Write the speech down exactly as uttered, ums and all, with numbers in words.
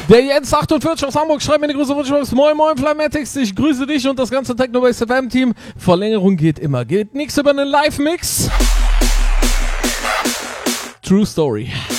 Der Jens achtundvierzig aus Hamburg schreibt mir eine große Wunschbox. Moin Moin Flamatics, ich grüße dich und das ganze Technobase F M Team. Verlängerung geht immer, geht nichts über einen Live-Mix. True Story.